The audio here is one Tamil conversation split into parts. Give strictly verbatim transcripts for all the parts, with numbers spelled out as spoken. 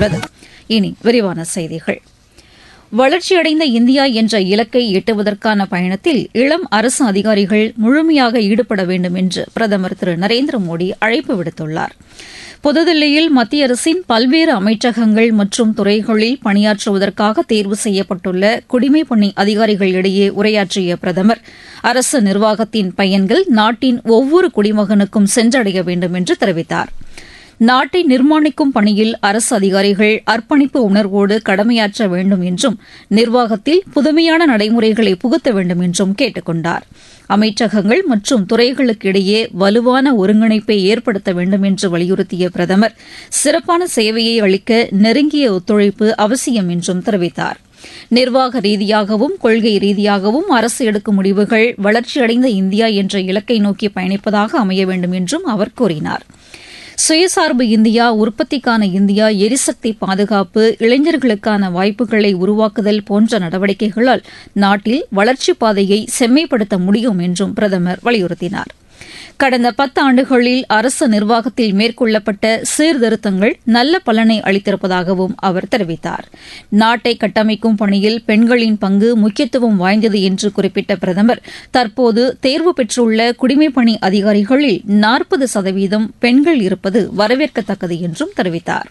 தெரிவித்துள்ளது. இனி விரிவான செய்திகள். வளர்ச்சியடைந்த இந்தியா என்ற இலக்கை எட்டுவதற்கான பயணத்தில் இளம் அரசு அதிகாரிகள் முழுமையாக ஈடுபட வேண்டும் என்று பிரதமர் திரு நரேந்திர மோடி அழைப்பு விடுத்துள்ளார். புதுதில்லியில் மத்திய அரசின் பல்வேறு அமைச்சகங்கள் மற்றும் துறைகளில் பணியாற்றுவதற்காக தேர்வு செய்யப்பட்டுள்ள குடிமைப்பணி அதிகாரிகளிடையே உரையாற்றிய பிரதமர் அரசு நிர்வாகத்தின் பயன்கள் நாட்டின் ஒவ்வொரு குடிமகனுக்கும் சென்றடைய வேண்டும் என்று தெரிவித்தார். நாட்டை நிர்மாணிக்கும் பணியில் அரசு அதிகாரிகள் அர்ப்பணிப்பு உணர்வோடு கடமையாற்ற வேண்டும் என்றும் நிர்வாகத்தில் புதுமையான நடைமுறைகளை புகுத்த வேண்டும் என்றும் கேட்டுக் கொண்டார். அமைச்சகங்கள் மற்றும் துறைகளுக்கு இடையே வலுவான ஒருங்கிணைப்பை ஏற்படுத்த வேண்டும் என்று வலியுறுத்திய பிரதமர் சிறப்பான சேவையை அளிக்க நெருங்கிய ஒத்துழைப்பு அவசியம் என்றும் தெரிவித்தார். நிர்வாக ரீதியாகவும் கொள்கை ரீதியாகவும் அரசு எடுக்கும் முடிவுகள் வளர்ச்சியடைந்த இந்தியா என்ற இலக்கை நோக்கி பயணிப்பதாக அமைய வேண்டும் என்றும் அவர் கூறினார். சுயசார்பு இந்தியா, உற்பத்திக்கான இந்தியா, எரிசக்தி பாதுகாப்பு, இளைஞர்களுக்கான வாய்ப்புகளை உருவாக்குதல் போன்ற நடவடிக்கைகளால் நாட்டில் வளர்ச்சிப் பாதையை செம்மைப்படுத்த முடியும் என்றும் பிரதமர் வலியுறுத்தினார். கடந்த பத்தாண்டுகளில் அரசு நிர்வாகத்தில் மேற்கொள்ளப்பட்ட சீர்திருத்தங்கள் நல்ல பலனை அளித்திருப்பதாகவும் அவர் தெரிவித்தார். நாட்டை கட்டமைக்கும் பணியில் பெண்களின் பங்கு முக்கியத்துவம் வாய்ந்தது என்று குறிப்பிட்ட பிரதமர் தற்போது தேர்வு பெற்றுள்ள குடிமைப்பணி அதிகாரிகளில் நாற்பது சதவீதம் பெண்கள் இருப்பது வரவேற்கத்தக்கது என்றும் தெரிவித்தார்.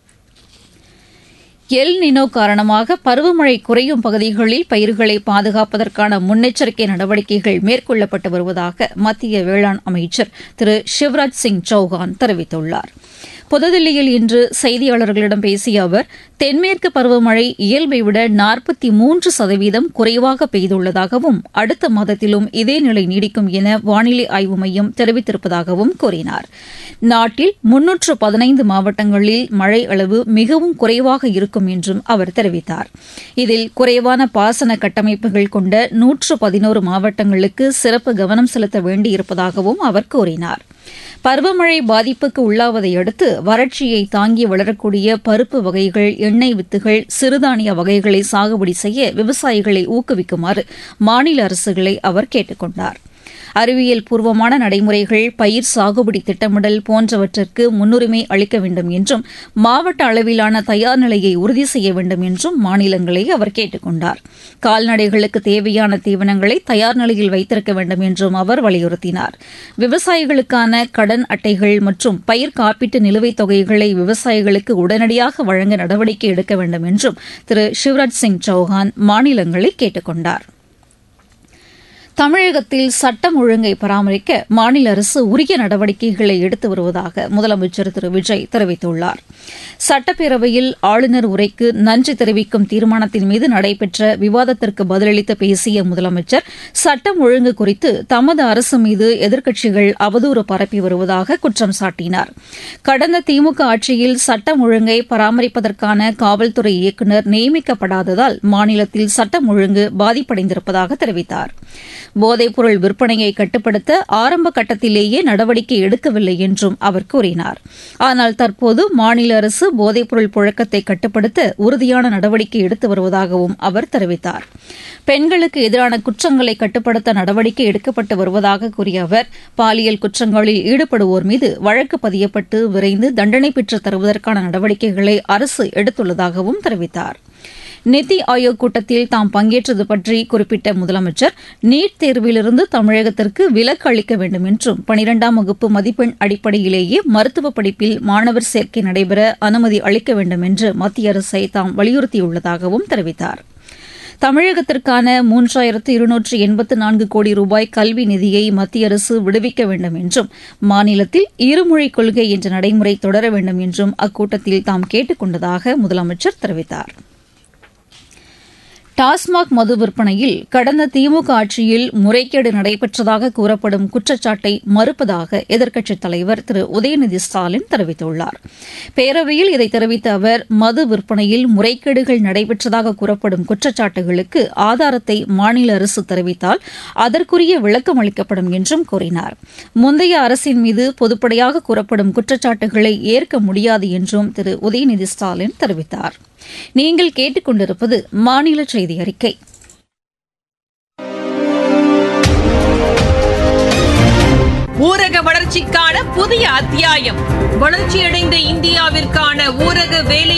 எல் நினோ காரணமாக பருவமழை குறையும் பகுதிகளில் பயிர்களை பாதுகாப்பதற்கான முன்னெச்சரிக்கை நடவடிக்கைகள் மேற்கொள்ளப்பட்டு வருவதாக மத்திய வேளாண் அமைச்சர் திரு சிவராஜ் சிங் சௌஹான் தெரிவித்துள்ளார். புதுதில்லியில் இன்று செய்தியாளர்களிடம் பேசிய அவர் தென்மேற்கு பருவமழை இயல்பை விட நாற்பத்தி மூன்று சதவீதம் குறைவாக பெய்துள்ளதாகவும் அடுத்த மாதத்திலும் இதே நிலை நீடிக்கும் என வானிலை ஆய்வு மையம் தெரிவித்திருப்பதாகவும் கூறினார். நாட்டில் முன்னூற்று பதினைந்து மாவட்டங்களில் மழை அளவு மிகவும் குறைவாக இருக்கும் என்றும் அவர் தெரிவித்தார். இதில் குறைவான பாசன கட்டமைப்புகள் கொண்ட நூற்று பதினோரு மாவட்டங்களுக்கு சிறப்பு கவனம் செலுத்த வேண்டியிருப்பதாகவும் அவர் கூறினார். பருவமழை பாதிப்புக்கு உள்ளாவதை அடுத்து வறட்சியை தாங்கி வளரக்கூடிய பருப்பு வகைகள், எண்ணெய் வித்துகள், சிறுதானிய வகைகளை சாகுபடி செய்ய விவசாயிகளை ஊக்குவிக்குமாறு மாநில அரசுகளை அவர் கேட்டுக் கொண்டார். அறிவியல் பூர்வமான நடைமுறைகள், பயிர் சாகுபடி திட்டமிடல் போன்றவற்றிற்கு முன்னுரிமை அளிக்க வேண்டும் என்றும் மாவட்ட அளவிலான தயார் நிலையை உறுதி செய்ய வேண்டும் என்றும் மாநிலங்களை அவர் கேட்டுக் கொண்டார். கால்நடைகளுக்கு தேவையான தீவனங்களை தயார் நிலையில் வைத்திருக்க வேண்டும் என்றும் அவர் வலியுறுத்தினார். விவசாயிகளுக்கான கடன் அட்டைகள் மற்றும் பயிர் காப்பீட்டு நிலுவைத் தொகைகளை விவசாயிகளுக்கு உடனடியாக வழங்க நடவடிக்கை எடுக்க வேண்டும் என்றும் திரு சிவராஜ் சிங் சௌஹான் மாநிலங்களை கேட்டுக் கொண்டார். தமிழகத்தில் சட்டம் ஒழுங்கை பராமரிக்க மாநில அரசு உரிய நடவடிக்கைகளை எடுத்து வருவதாக முதலமைச்சர் திரு விஜய் தெரிவித்துள்ளார். சட்டப்பேரவையில் ஆளுநர் உரைக்கு நன்றி தெரிவிக்கும் தீர்மானத்தின் மீது நடைபெற்ற விவாதத்திற்கு பதிலளித்து பேசிய முதலமைச்சர் சட்டம் ஒழுங்கு குறித்து தமது அரசு மீது எதிர்க்கட்சிகள் அவதூறு பரப்பி வருவதாக குற்றம் சாட்டினார். கடந்த திமுக ஆட்சியில் சட்டம் ஒழுங்கை பராமரிப்பதற்கான காவல்துறை இயக்குநர் நியமிக்கப்படாததால் மாநிலத்தில் சட்டம் ஒழுங்கு பாதிப்படைந்திருப்பதாக தெரிவித்தார். போதைப்பொருள் விற்பனையை கட்டுப்படுத்த ஆரம்ப கட்டத்திலேயே நடவடிக்கை எடுக்கவில்லை என்றும் அவர் கூறினார். ஆனால் தற்போது மாநில அரசு போதைப்பொருள் புழக்கத்தை கட்டுப்படுத்த உறுதியான நடவடிக்கை எடுத்து வருவதாகவும் அவர் தெரிவித்தார். பெண்களுக்கு எதிரான குற்றங்களை கட்டுப்படுத்த நடவடிக்கை எடுக்கப்பட்டு வருவதாக கூறிய அவர் பாலியல் குற்றங்களில் ஈடுபடுவோர் மீது வழக்கு பதியப்பட்டு விரைந்து தண்டனை பெற்றுத் தருவதற்கான நடவடிக்கைகளை அரசு எடுத்துள்ளதாகவும் தெரிவித்தார். நித்தி ஆயோக் கூட்டத்தில் தாம் பங்கேற்றது பற்றி குறிப்பிட்ட முதலமைச்சர் நீட் தேர்விலிருந்து தமிழகத்திற்கு விலக்கு அளிக்க வேண்டும் என்றும் பனிரெண்டாம் வகுப்பு மதிப்பெண் அடிப்படையிலேயே மருத்துவ படிப்பில் மாணவர் சேர்க்கை நடைபெற அனுமதி அளிக்க வேண்டும் என்று மத்திய அரசை தாம் வலியுறுத்தியுள்ளதாகவும் தெரிவித்தார். தமிழகத்திற்கான மூன்றாயிரத்து இருநூற்று எண்பத்து நான்கு கோடி ரூபாய் கல்வி நிதியை மத்திய அரசு விடுவிக்க வேண்டும் என்றும் மாநிலத்தில் இருமொழிக் கொள்கை என்ற நடைமுறை தொடர வேண்டும் என்றும் அக்கூட்டத்தில் தாம் கேட்டுக் கொண்டதாக முதலமைச்சர் தெரிவித்தார். டாஸ்மாக் மது விற்பனையில் கடந்த திமுக ஆட்சியில் முறைகேடு நடைபெற்றதாக கூறப்படும் குற்றச்சாட்டை மறுப்பதாக எதிர்க்கட்சித் தலைவர் திரு உதயநிதி ஸ்டாலின் தெரிவித்துள்ளார். பேரவையில் இதை தெரிவித்த அவர் மது விற்பனையில் முறைகேடுகள் நடைபெற்றதாக கூறப்படும் குற்றச்சாட்டுகளுக்கு ஆதாரத்தை மாநில அரசு தெரிவித்தால் அதற்குரிய விளக்கம் அளிக்கப்படும் என்றும் கூறினார். முந்தைய அரசின் மீது பொதுப்படையாக கூறப்படும் குற்றச்சாட்டுகளை ஏற்க முடியாது என்றும் திரு உதயநிதி ஸ்டாலின் தெரிவித்தார். நீங்கள் கேட்டுக் கொண்டிருப்பது மாநில செய்தி அறிக்கை. ஊரக வளர்ச்சிக்கான புதிய அத்தியாயம். வளர்ச்சியடைந்த இந்தியாவிற்கான ஊரக வேலை